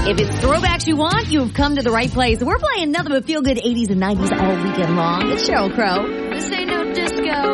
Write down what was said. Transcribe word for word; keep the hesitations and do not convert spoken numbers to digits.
If it's throwbacks you want, you've come to the right place. We're playing nothing but feel-good eighties and nineties all weekend long. It's Sheryl Crow. This ain't no disco.